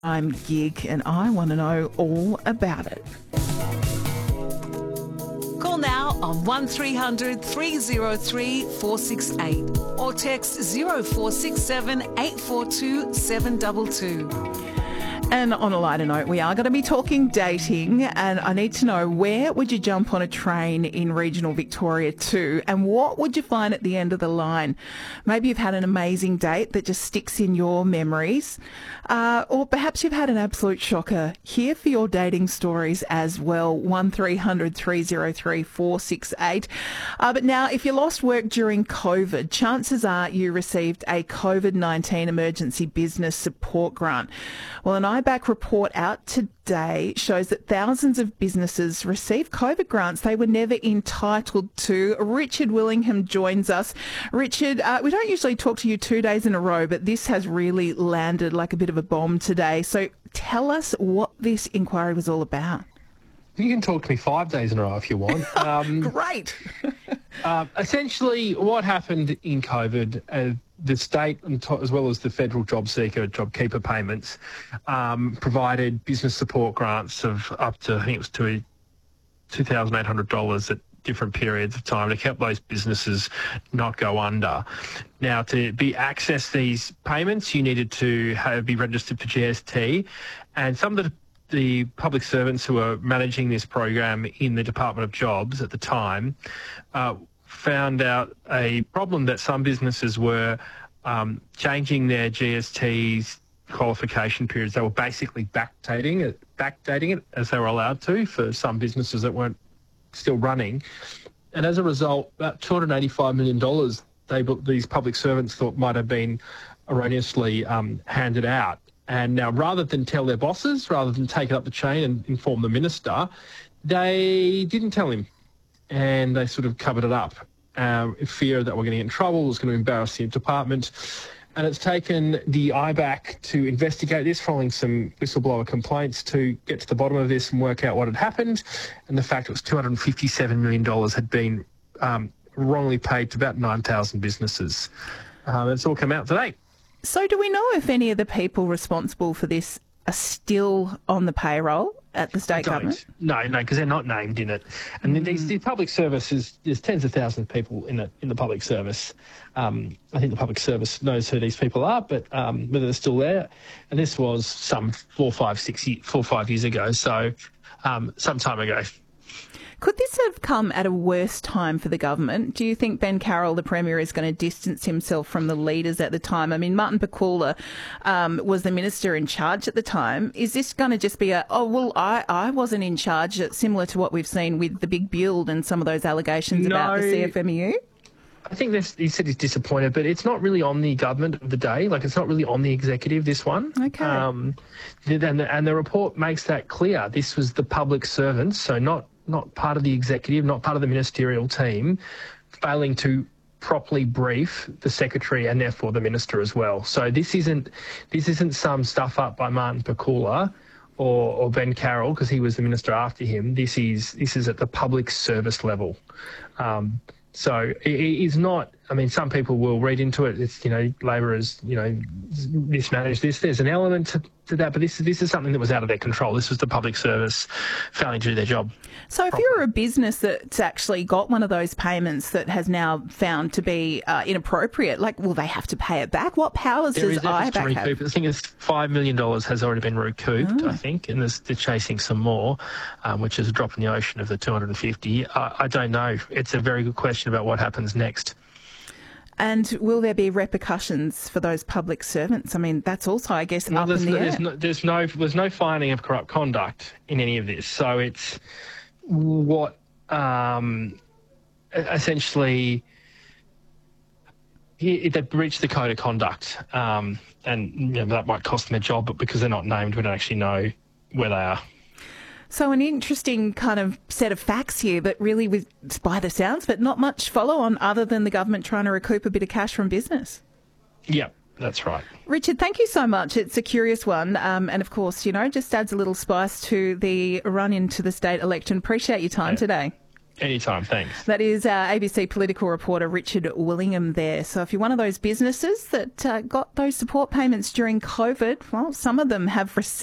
I'm Gig and I want to know all about it. Call now on 1300 303 468 or text 0467 842 722. And on a lighter note, we are going to be talking dating, and I need to know, where would you jump on a train in regional Victoria to, and what would you find at the end of the line? Maybe you've had an amazing date that just sticks in your memories, or perhaps you've had an absolute shocker. Here for your dating stories as well, 1300 303 468. But now, if you lost work during COVID, chances are you received a COVID-19 emergency business support grant. Well, an IBAC report out today shows that thousands of businesses receive COVID grants they were never entitled to. Richard Willingham joins us. Richard, we don't usually talk to you 2 days in a row, but this has really landed like a bit of a bomb today. So tell us what this inquiry was all about. You can talk to me 5 days in a row if you want. Great. Essentially, what happened in COVID, the state, as well as the federal JobKeeper payments, provided business support grants of up to, I think it was to $2,800 at different periods of time to help those businesses not go under. Now, to access these payments, you needed to be registered for GST, and some of the public servants who were managing this program in the Department of Jobs at the time found out a problem that some businesses were changing their GST's qualification periods. They were basically backdating it as they were allowed to for some businesses that weren't still running. And as a result, about $285 million these public servants thought might have been erroneously handed out. And now, rather than tell their bosses, rather than take it up the chain and inform the minister, they didn't tell him. And they sort of covered it up in fear that we're going to get in trouble, it was going to embarrass the department. And it's taken the IBAC to investigate this, following some whistleblower complaints, to get to the bottom of this and work out what had happened. And the fact it was $257 million had been wrongly paid to about 9,000 businesses. It's all come out today. So do we know if any of the people responsible for this are still on the payroll at the state government? No, because they're not named in it. And the public service there's tens of thousands of people in the public service. I think the public service knows who these people are, but whether they're still there. And this was some 4 or 5 years ago, so some time ago. Could this have come at a worse time for the government? Do you think Ben Carroll, the Premier, is going to distance himself from the leaders at the time? I mean, Martin Pakula was the minister in charge at the time. Is this going to just be I wasn't in charge, similar to what we've seen with the big build and some of those allegations about the CFMEU? I think he said he's disappointed, but it's not really on the government of the day. Like, it's not really on the executive, this one. Okay. And the report makes that clear. This was the public servants, so not part of the executive, not part of the ministerial team, failing to properly brief the secretary and therefore the minister as well. So this isn't some stuff up by Martin Pakula or Ben Carroll, because he was the minister after him. This is at the public service level. So it is not. I mean, some people will read into it. It's, Labor has, mismanaged this. There's an element to that, but this is something that was out of their control. This was the public service failing to do their job. So if you're a business that's actually got one of those payments that has now found to be inappropriate, will they have to pay it back? What powers does IBAC have? I think it's $5 million has already been recouped, I think, and they're chasing some more, which is a drop in the ocean of the 250. I don't know. It's a very good question about what happens next. And will there be repercussions for those public servants? I mean, that's also, I guess, up in the air. There's no finding of corrupt conduct in any of this. So it's what essentially they breached the code of conduct, and that might cost them their job, but because they're not named, we don't actually know where they are. So an interesting kind of set of facts here, but really, by the sounds, but not much follow-on other than the government trying to recoup a bit of cash from business. Yeah, that's right. Richard, thank you so much. It's a curious one. And of course, just adds a little spice to the run into the state election. Appreciate your time today. Anytime, thanks. That is ABC political reporter Richard Willingham there. So if you're one of those businesses that got those support payments during COVID, well, some of them have received